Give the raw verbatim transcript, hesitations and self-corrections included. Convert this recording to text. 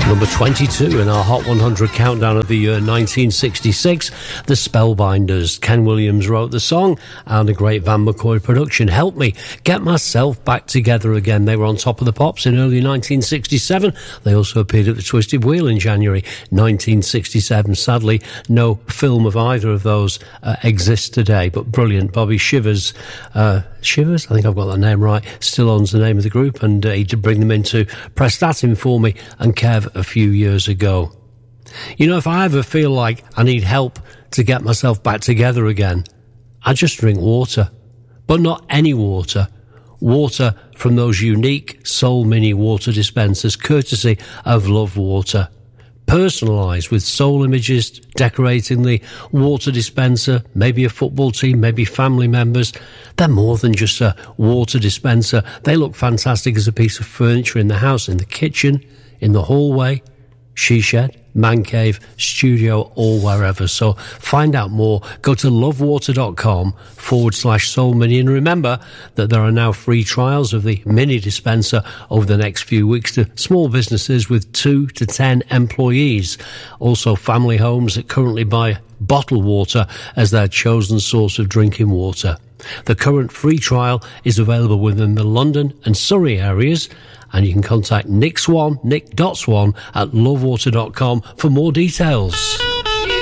Number twenty-two in our Hot one hundred countdown of the year nineteen sixty-six, The Spellbinders. Ken Williams wrote the song and a great Van McCoy production. Help Me Get Myself Back Together Again. They were on Top of the Pops in early nineteen sixty-seven. They also appeared at the Twisted Wheel in January nineteen sixty-seven. Sadly, no film of either of those uh, exists today, but brilliant. Bobby Shivers, uh, Shivers, I think I've got that name right, still owns the name of the group, and uh, he did bring them into Prestatyn for me and Kev a few years ago. You know, if I ever feel like I need help to get myself back together again, I just drink water. But not any water. Water from those unique Soul Mini water dispensers, courtesy of Love Water. Personalised with soul images decorating the water dispenser, maybe a football team, maybe family members. They're more than just a water dispenser. They look fantastic as a piece of furniture in the house, in the kitchen, in the hallway, she shed, man cave, studio, or wherever. So find out more. Go to lovewater.com forward slash soul mini. And remember that there are now free trials of the mini dispenser over the next few weeks to small businesses with two to ten employees. Also family homes that currently buy bottled water as their chosen source of drinking water. The current free trial is available within the London and Surrey areas, and you can contact Nick Swan, nick dot swan at lovewater dot com for more details.